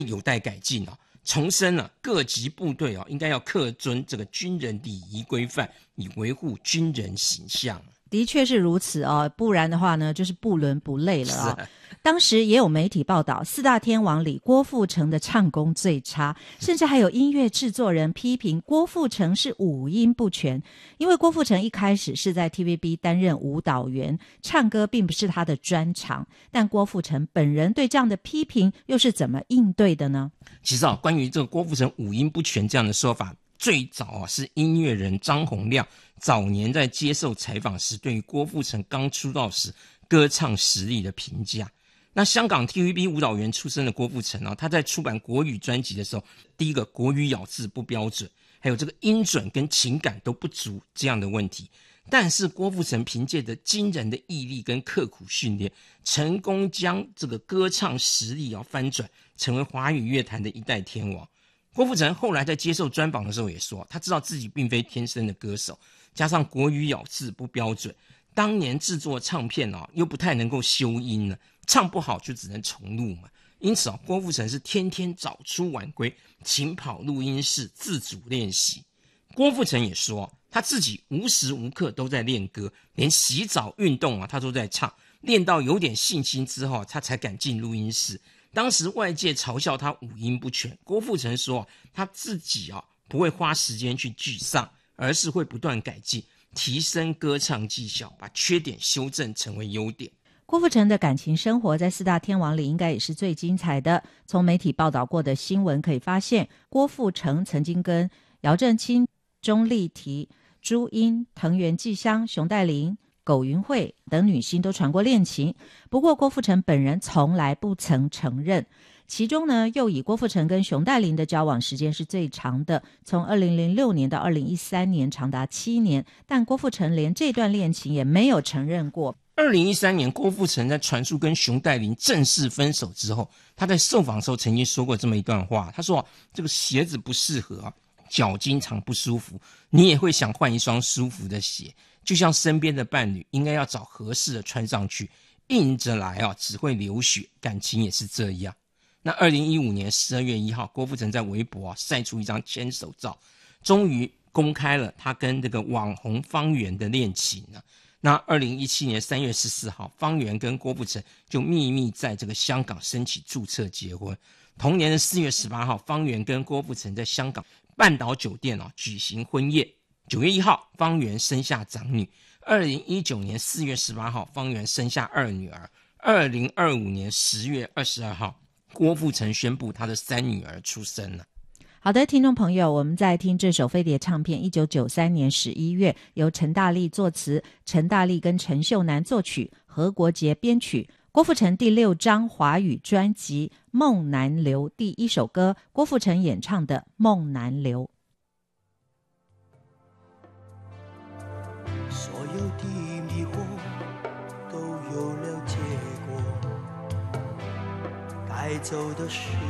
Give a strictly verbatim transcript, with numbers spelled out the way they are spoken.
有待改进哦。重申了各级部队哦应该要恪遵这个军人礼仪规范，以维护军人形象。 的确是如此哦，不然的话呢，就是不伦不类了啊、哦。当时也有媒体报道，四大天王里郭富城的唱功最差，甚至还有音乐制作人批评郭富城是五音不全。因为郭富城一开始是在 T V B 担任舞蹈员，唱歌并不是他的专长。但郭富城本人对这样的批评又是怎么应对的呢？ 其实啊，关于这个郭富城五音不全这样的说法，最早啊是音乐人张洪量早年在接受采访时对于郭富城刚出道时歌唱实力的评价。那香港 T V B 舞蹈员出身的郭富城啊，他在出版国语专辑的时候，第一个国语咬字不标准，还有这个音准跟情感都不足这样的问题。但是郭富城凭借着惊人的毅力跟刻苦训练，成功将这个歌唱实力啊翻转，成为华语乐坛的一代天王。郭富城后来在接受专访的时候也说，他知道自己并非天生的歌手，加上国语咬字不标准，当年制作唱片啊又不太能够修音了，唱不好就只能重录嘛。因此啊，郭富城是天天早出晚归，勤跑录音室自主练习。郭富城也说，他自己无时无刻都在练歌，连洗澡运动啊他都在唱，练到有点信心之后，他才敢进录音室。当时外界嘲笑他五音不全，郭富城说他自己啊不会花时间去沮丧，而是会不断改进，提升歌唱技巧，把缺点修正成为优点。 郭富城的感情生活在四大天王里应该也是最精彩的。从媒体报道过的新闻可以发现，郭富城曾经跟姚振清、钟丽缇、朱茵、藤原纪香、熊黛林、苟芸慧等女星都传过恋情，不过郭富城本人从来不曾承认。其中呢，又以郭富城跟熊黛林的交往时间是最长的，从二零零六年到二零一三年，长达七年。但郭富城连这段恋情也没有承认过。 二零一三年，郭富城在传出跟熊黛林正式分手之后，他在受访的时候曾经说过这么一段话，他说这个鞋子不适合啊，脚经常不舒服，你也会想换一双舒服的鞋，就像身边的伴侣应该要找合适的穿上去，硬着来啊只会流血，感情也是这样。那二零一五年十二月一号，郭富城在微博啊晒出一张牵手照，终于公开了他跟这个网红方圆的恋情了。那二零一七年三月十四号，方圆跟郭富城就秘密在这个香港申请注册结婚。同年的四月十八号，方圆跟郭富城在香港半岛酒店哦举行婚宴。九月一号，方圆生下长女。二零一九年四月十八号，方圆生下二女儿。二零二五年十月二十二号，郭富城宣布他的三女儿出生了。 好的，听众朋友，我们在听这首飞碟唱片，一九九三年十一月，由陈大力作词，陈大力跟陈秀楠作曲，何国杰编曲。郭富城第六张华语专辑《梦难留》第一首歌，郭富城演唱的《梦难留》。 所有的迷惑都有了结果，该走的时